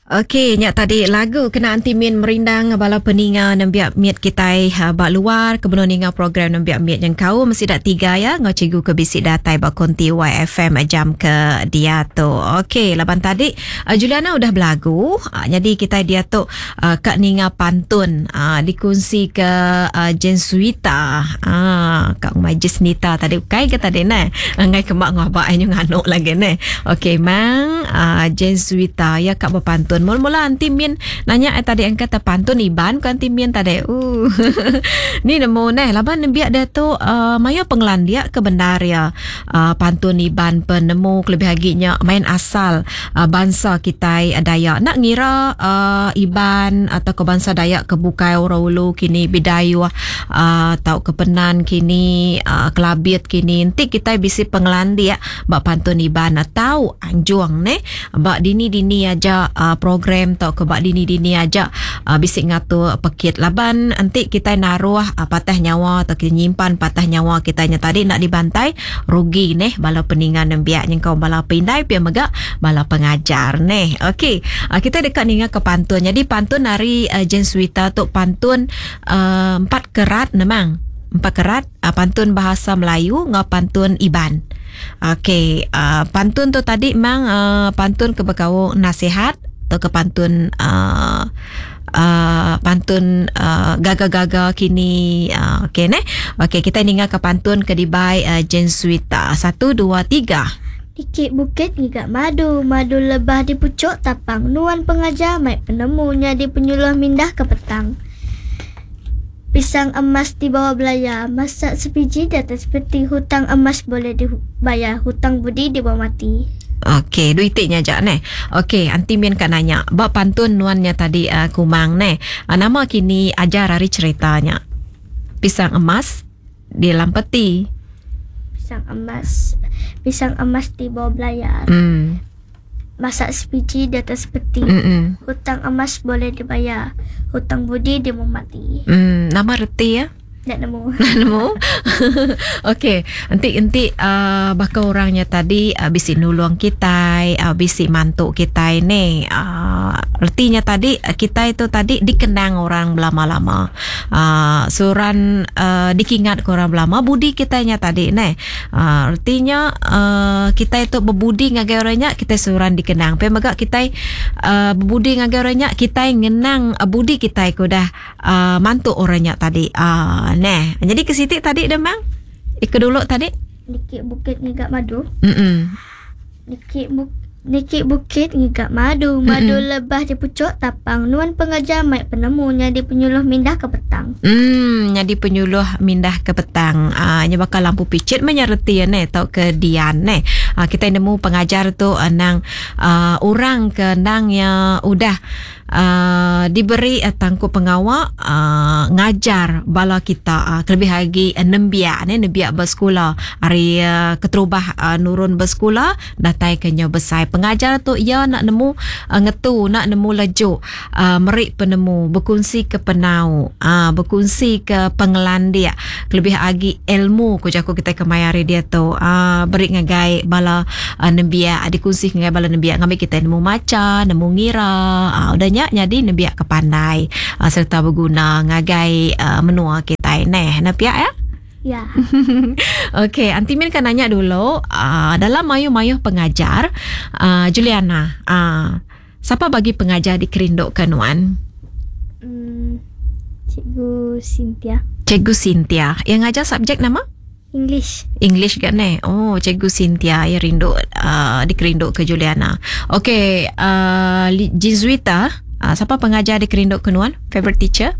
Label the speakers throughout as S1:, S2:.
S1: Okey, nyak tadi lagu kena anti min merindang bala peninga nembiak miat kita bak luar kebenon ninga program nembiak miat yang kau mesti dak 3 ya ngau cikgu ke bisik datai bak konti YFM jam ke dia tu. Okey, laban tadi Juliana udah belagu. Jadi kita dia tu kak ninga pantun dikongsi ke Jensuita. Kak Umay Jesnita tadi kai ke tadi nah. Ngai kemak ngabak nyu nganuk lagi nah. Okey, mang Jensuita ya kak berpantun. Mula-mula anti min nanya tadi angka terpantun iban kan anti min tadi. Ni nemu nah laban biak dia tu maya penglandia ke benar ya pantun iban penemu lebih haginya main asal bangsa kita Dayak nak ngira iban atau ke bangsa Dayak ke bukai ulu kini bidayu tau kepenan kini kelabit kini nanti kita bisi penglandia bak pantun iban atau anjuang ne bak dini-dini aja program tau ke bak dini-dini aja bisik ngatur pekit laban nanti kita naruh patah nyawa atau kita nyimpan patah nyawa kita tadi nak dibantai rugi neh bala peningan nembiak yang kau bala pindai pia megak bala pengajar neh. Okey, kita dekat ninga ke pantun. Jadi pantun hari Jensuita tu pantun 4 kerat memang 4 kerat pantun bahasa Melayu ngau pantun iban. Okey, pantun tu tadi memang pantun ke berkau nasihat atau ke pantun pantun gaga-gaga kini okey ne. Okey, kita ninga ke pantun ke dibai Jensuita. 1 2 3.
S2: Dikit bukit ngigak madu, madu lebah di pucuk tapang, nuan pengajar mai penemunya di penyuluh mindah ke petang. Pisang emas di bawah belayar, masak sepiji di atas peti, hutang emas boleh dibayar, hutang budi di bawah mati.
S1: Okey, duitiknya je ne. Okey, anti min kan nanya. Bak pantun nuannya tadi kumang ne. Nama kini ajar hari ceritanya. Pisang emas di dalam peti.
S2: Pisang emas di bawah belayar. Masak sepiji di atas peti. Hutang emas boleh dibayar, hutang budi di bawah mati.
S1: Nama reti ya?
S2: Tak nemu.
S1: Okey, nanti bakal orangnya tadi bisi nulung kita, bisi mantu kita ini. Artinya tadi kita itu tadi dikenang orang lama-lama. Suran dikingat ke orang lama budi kitanya tadi ne. Artinya kita itu berbudi ngagai orangnya kita suran dikenang. Pemagak kita berbudi ngagai orangnya kita ngenang budi kita ku dah mantu orangnya tadi. Nah, jadi ke situ tadi demang. Ikut dulu tadi.
S2: Dikit bukit ngigak madu. Dikit bukit ngigak madu, madu lebah di pucuk tapang, nuan pengajar mai penemunya di penyuluh mindah ke petang.
S1: Jadi penyuluh mindah ke petang. Nya bakal lampu picit menyerti ne tau ke dian ne. Kita nemu pengajar tu nang orang ke nang yang udah diberi tangku pengawal ngajar bala kita lebih lagi nembiak bersekolah hari keterubah nurun bersekolah datai kenya besai pengajar tu ia nak nemu ngetu nak nemu lejuk merik penemu berkongsi ke penau berkongsi ke pengelandia lebih lagi ilmu kujaku kita kemayari dia tu beri ngagai bala nembiak dikongsi ngagai bala nembiak ngambil kita nemu maca nemu ngira udahnya jadi nebiak kepandai serta berguna ngagai menua kita neh nepiak ya.
S2: Ya.
S1: Okey, anti min kan nanya dulu dalam mayuh-mayuh pengajar Juliana siapa bagi pengajar di Kerindok Kanuan?
S2: Cikgu Cynthia.
S1: Cikgu Cynthia yang ngajar subjek nama? English kan ne. Oh, Cikgu Cynthia yang rindu di Kerindok ke Juliana. Okey, Jensuita siapa pengajar di Kerindok Kenuan? Favorite teacher?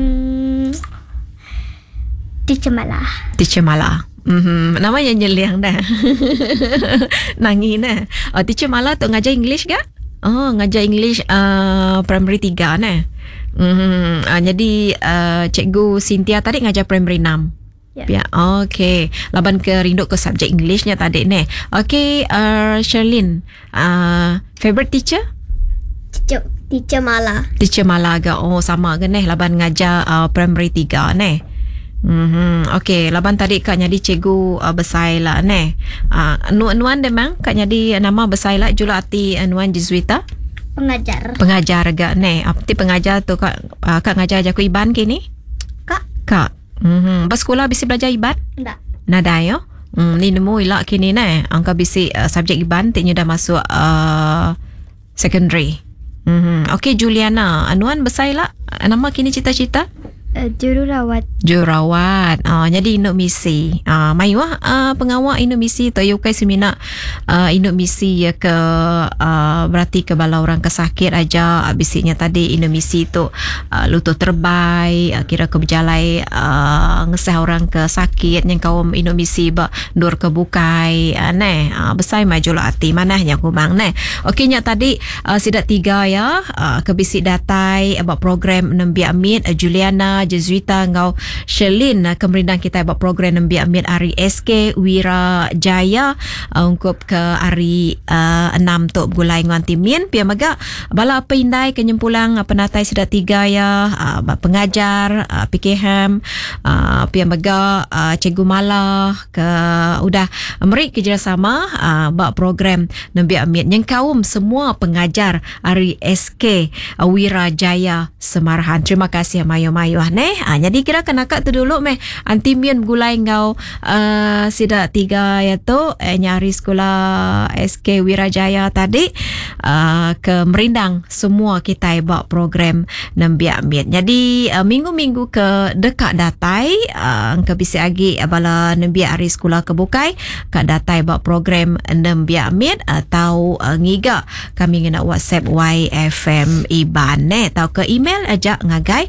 S2: Teacher Mala.
S1: Teacher Mala. Namanya nyeliang dah. Nangis dah. Teacher Mala tu ngajar English ke? Oh, ngajar English primary 3 ne. Jadi Cikgu Cynthia tadi ngajar primary 6. Ya, okey. Laban ke rindu ke subjek Englishnya tadi ne. Okey, Sherlyn, favorite teacher?
S2: Teacher Mala.
S1: Teacher Mala ke? Oh, sama ke ne? Laban ngajar primary 3 ne. Okey, laban tadi kak jadi cikgu besai lah ne. Nuan demang kak jadi nama besai lah jula ati nuan Jensuita.
S2: pengajar.
S1: Pengajar agak ne. Apa ti pengajar tu kak ngajar aja ku Iban kini? Kak. Pas sekolah bisi belajar Iban?
S2: Ndak.
S1: Nada yo. Ni nemu ilak kini ne. Angka bisi subjek Iban tiknya dah masuk secondary. Okey Juliana, anuan besar lah. Nama kini cita-cita?
S2: Jururawat.
S1: Jadi induk misi. Mai wah pengawal induk misi tu yukai semina induk misi ya ke berarti ke bala orang kesakit aja bisnya tadi induk misi tu lutut terbaik kira ke berjalai ngesah orang ke sakit yang kaum induk misi ba dur ke bukai besai maju lah hati manahnya kumang okey nya tadi sidak 3 ya ke bisik datai about program nembiak mit Juliana Jezuita ngau Shelin kemerindang kita buat program nembi amit hari SK Wira Jaya ungkup ke hari 6 tok gulai ngan timin pia maga bala apa indai kenyempulang penatai sidak 3 ya pengajar PKM pia maga cikgu malah ke udah meri kerjasama buat program nembi amit yang kaum semua pengajar hari SK Wira Jaya Semarahan. Terima kasih mayo-mayo jadi kira kenakat tu dulu antimian gulai ngau sida 3 ya tu nyari sekolah SK Wirajaya tadi ke merindang semua kita buat program nembiak mit. Jadi minggu-minggu ke dekat datai ke bisa agi bala nembiak hari sekolah kebukai ke datai buat program nembiak mit atau ngiga kami ngena WhatsApp YFM Iban atau ke email aja ngagai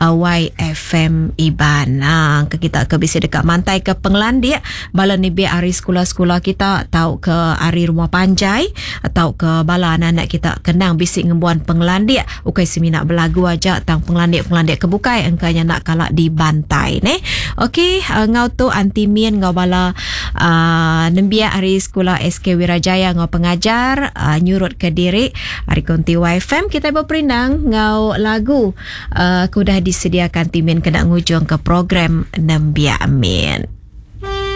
S1: YFM Iban. Ke kita ke bisa dekat mantai ke Penglandia bala ni biar hari sekolah-sekolah kita atau ke hari rumah panjai atau ke bala anak-anak kita kenang bisik ngembuan Penglandia ukai semina belagu aja tang Penglandia kebukai engkanya nak kalak di bantai okey ngau tu antimin ngau bala nembia hari sekolah SK Wirajaya ngau pengajar nyurut ke diri hari konti YFM kita berperindang ngau lagu kudah disediakan timin kena ngujung ke program Nembia Amin.